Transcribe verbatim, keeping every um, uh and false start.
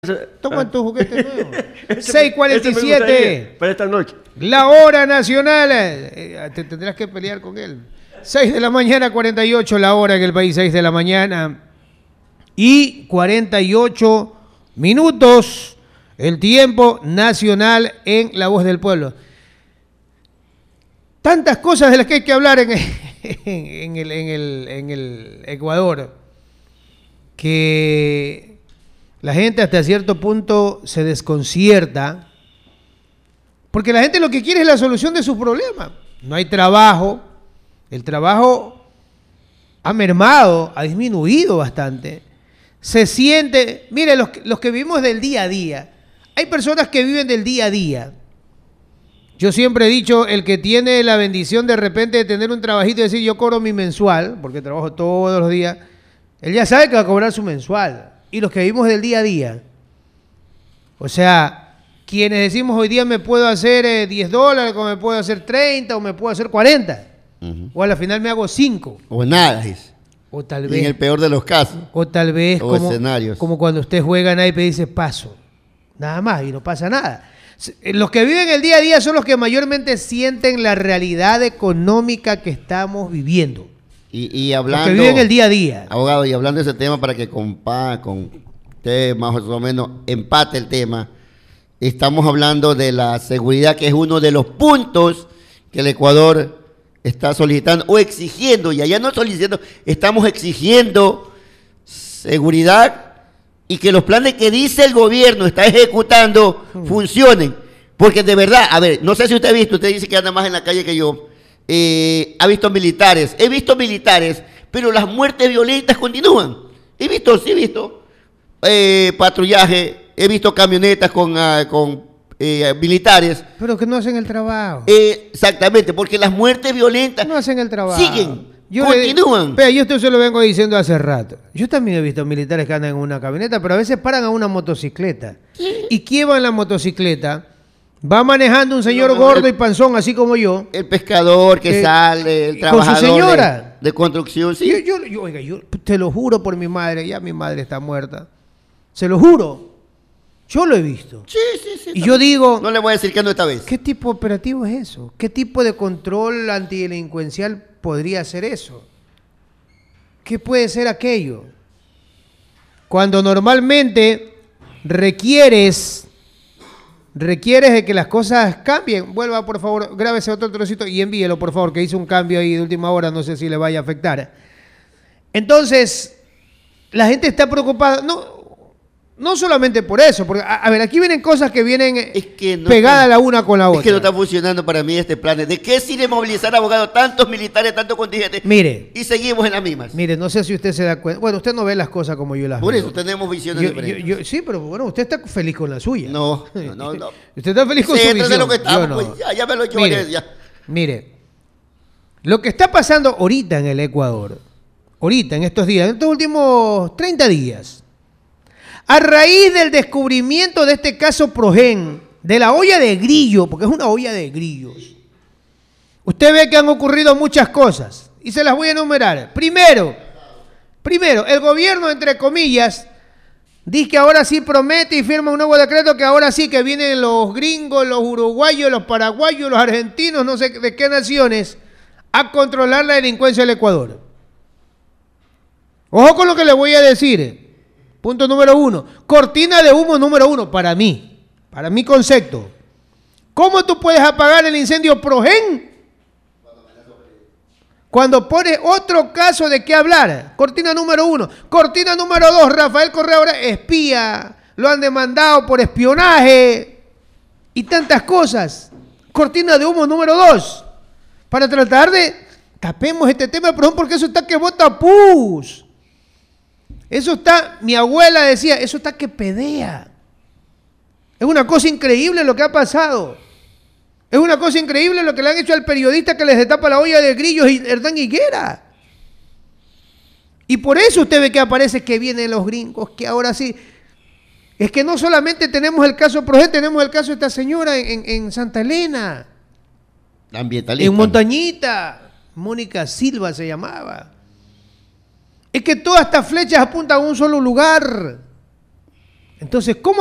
Toma tu juguete nuevo. Ese- seis cuarenta y ese me siete. gustaría para esta noche. La hora nacional. Eh, te tendrás que pelear con él. seis de la mañana, cuarenta y ocho la hora en el país, seis de la mañana. Y cuarenta y ocho minutos el tiempo nacional en La Voz del Pueblo. Tantas cosas de las que hay que hablar en, en, en el, en, el, en el Ecuador que la gente hasta cierto punto se desconcierta porque la gente lo que quiere es la solución de sus problemas. No hay trabajo, el trabajo ha mermado, ha disminuido bastante. Se siente, mire, los, los que vivimos del día a día, hay personas que viven del día a día. Yo siempre he dicho, el que tiene la bendición de repente de tener un trabajito y decir, yo cobro mi mensual, porque trabajo todos los días, él ya sabe que va a cobrar su mensual. Y los que vivimos del día a día, o sea, quienes decimos hoy día me puedo hacer eh, diez dólares, o me puedo hacer treinta, o me puedo hacer cuarenta, uh-huh. O a la final me hago cinco. O nada, es. O tal Y vez. en el peor de los casos. O tal vez o como, escenarios. como cuando usted juega naipe y dice paso. Nada más, y no pasa nada. Los que viven el día a día son los que mayormente sienten la realidad económica que estamos viviendo. Y, y hablando, los que viven el día a día. Abogado, y hablando de ese tema para que compa, con usted más o menos empate el tema, estamos hablando de la seguridad, que es uno de los puntos que el Ecuador está solicitando o exigiendo, y allá no solicitando, estamos exigiendo seguridad y que los planes que dice el gobierno está ejecutando hmm. funcionen. Porque de verdad, a ver, no sé si usted ha visto, usted dice que anda más en la calle que yo, eh, ha visto militares, he visto militares, pero las muertes violentas continúan. He visto, sí he visto eh, patrullaje, he visto camionetas con, uh, con eh, militares. Pero que no hacen el trabajo. Eh, exactamente, porque las muertes violentas no hacen el trabajo. Siguen, yo continúan. Le, pero yo esto se lo vengo diciendo hace rato. Yo también he visto militares que andan en una camioneta, pero a veces paran a una motocicleta. ¿Sí? ¿Y quién va en la motocicleta? Va manejando un señor no, gordo el, y panzón, así como yo. El pescador que eh, sale, el trabajador con su señora. De, de construcción, sí. Yo, yo, yo, oiga, yo te lo juro por mi madre, ya mi madre está muerta. Se lo juro. Yo lo he visto. Sí, sí, sí. Y yo digo... No le voy a decir que no esta vez. ¿Qué tipo de operativo es eso? ¿Qué tipo de control antidelincuencial podría ser eso? ¿Qué puede ser aquello? Cuando normalmente requieres... requieres de que las cosas cambien. Vuelva, por favor, grábese otro trocito y envíelo, por favor, que hice un cambio ahí de última hora, no sé si le vaya a afectar. Entonces, la gente está preocupada, no, no solamente por eso, porque, a, a ver, aquí vienen cosas que vienen es que no pegadas está, la una con la otra. Es que no está funcionando para mí este plan. ¿De qué sirve movilizar abogados, tantos militares, tantos contingentes? Mire. Y seguimos en las mismas. Mire, no sé si usted se da cuenta. Bueno, usted no ve las cosas como yo las veo. Por eso tenemos visiones yo, diferentes. Yo, yo, sí, pero bueno, usted está feliz con la suya. No, no, no. no. Usted está feliz con sí, su visión. De lo que estamos, no. pues, ya, ya me lo he hecho mire, varias ya. Mire, lo que está pasando ahorita en el Ecuador, ahorita, en estos días, en estos últimos treinta días, a raíz del descubrimiento de este caso Progen, de la olla de grillo, porque es una olla de grillos, usted ve que han ocurrido muchas cosas, y se las voy a enumerar. Primero, primero, el gobierno, entre comillas, dice que ahora sí promete y firma un nuevo decreto que ahora sí que vienen los gringos, los uruguayos, los paraguayos, los argentinos, no sé de qué naciones, a controlar la delincuencia del Ecuador. Ojo con lo que le voy a decir. Punto número uno. Cortina de humo número uno, para mí. Para mi concepto. ¿Cómo tú puedes apagar el incendio Progen cuando pones otro caso de qué hablar? Cortina número uno. Cortina número dos. Rafael Correa ahora espía. Lo han demandado por espionaje. Y tantas cosas. Cortina de humo número dos. Para tratar de... Tapemos este tema, Progen, porque eso está que bota pus. Eso está, mi abuela decía, eso está que pedea. Es una cosa increíble lo que ha pasado. Es una cosa increíble lo que le han hecho al periodista que les destapa la olla de grillos, Hernán Higuera. Y por eso usted ve que aparece que vienen los gringos, que ahora sí. Es que no solamente tenemos el caso Progen, tenemos el caso de esta señora en, en, en Santa Elena. Ambientalista. En Montañita. Mónica Silva se llamaba. Es que todas estas flechas apuntan a un solo lugar. Entonces, ¿cómo